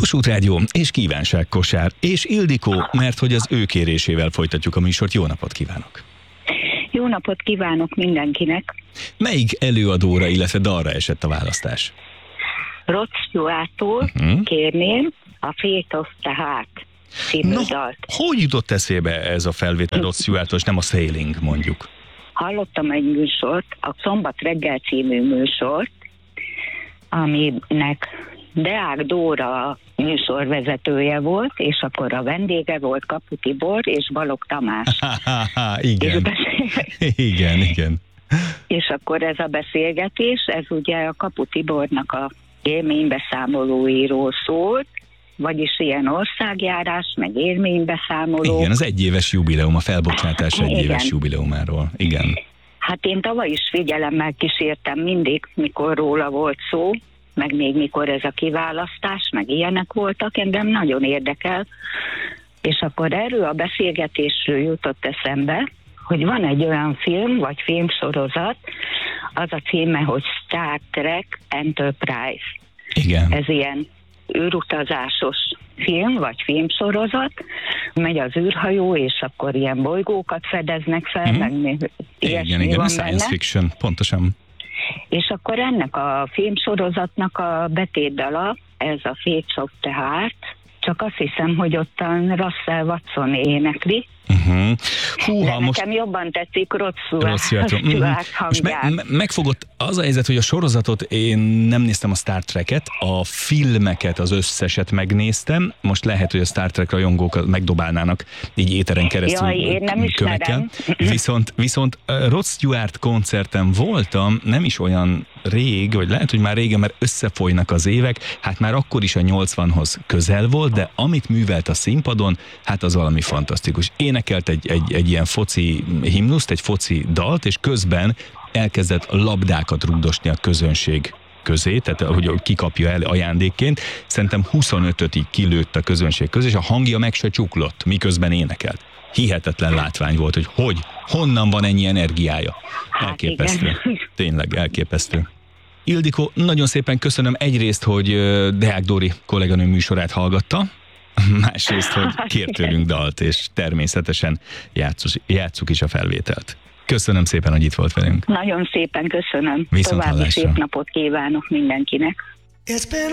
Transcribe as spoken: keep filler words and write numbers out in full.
Kossuth Rádió és kívánságkosár és Ildikó, mert hogy az ő kérésével folytatjuk a műsort. Jó napot kívánok! Jó napot kívánok mindenkinek! Melyik előadóra, illetve dalra esett a választás? Rod Stewart-tól uh-huh. kérném a Fate of the Heart című no, dalt. Hogy jutott eszébe ez a felvétel Rod Stewart-tól, és nem a Sailing mondjuk? Hallottam egy műsort, a Szombat reggel című műsort, aminek Deák Dóra műsorvezetője volt, és akkor a vendége volt Kapu Tibor és Balogh Tamás. igen. És igen, igen. És akkor ez a beszélgetés, ez ugye a Kapu Tibornak a élménybeszámolóiról szólt, vagyis ilyen országjárás, meg élménybeszámoló. Igen, az egyéves jubileum, a felbocsátás egyéves jubileumáról. Igen. Hát én tavaly is figyelemmel kísértem mindig, mikor róla volt szó, meg még mikor ez a kiválasztás, meg ilyenek voltak, engem nagyon érdekel. És akkor erről a beszélgetésről jutott eszembe, hogy van egy olyan film, vagy filmsorozat, az a címe, hogy Star Trek Enterprise. Igen. Ez ilyen űrutazásos film, vagy filmsorozat, megy az űrhajó, és akkor ilyen bolygókat fedeznek fel, mm-hmm. meg még igen, igen, a science benne. fiction, pontosan. És akkor ennek a filmsorozatnak a betétdala, ez a Fate of the Heart, csak azt hiszem, hogy ottan Russell Watson énekli. Uh-huh. Húha, De most... nekem jobban tetszik Rod Stewart uh-huh. hangját. Most me- megfogott az a helyzet, hogy a sorozatot én nem néztem, a Star Trek-et, a filmeket, az összeset megnéztem. Most lehet, hogy a Star Trek rajongók megdobálnának így éteren keresztül. Jaj, én nem ismerem. Viszont, viszont Rod Stewart koncerten voltam, nem is olyan rég, vagy lehet, hogy már régen, mert összefolynak az évek, hát már akkor is a nyolcvanhoz közel volt, de amit művelt a színpadon, hát az valami fantasztikus. Énekelt egy, egy, egy ilyen foci himnuszt, egy foci dalt, és közben elkezdett labdákat rugdosni a közönség közé, tehát hogy kikapja el ajándékként. Szerintem huszonötöt így kilőtt a közönség közé, és a hangja meg se csuklott, miközben énekelt. Hihetetlen látvány volt, hogy hogy, honnan van ennyi energiája. Elképesztő. Hát tényleg elképesztő. Ildikó, nagyon szépen köszönöm egyrészt, hogy Deák Dóri kolléganő műsorát hallgatta, másrészt, hogy kért tőlünk dalt, és természetesen játsszuk, játsszuk is a felvételt. Köszönöm szépen, hogy itt volt velünk. Nagyon szépen köszönöm. Viszont További hallásra. szép napot kívánok mindenkinek.